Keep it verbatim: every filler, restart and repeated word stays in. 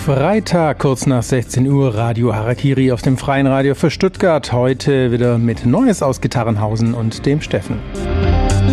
Freitag, kurz nach sechzehn Uhr, Radio Harakiri auf dem Freien Radio für Stuttgart. Heute wieder mit Neues aus Gitarrenhausen und dem Steffen.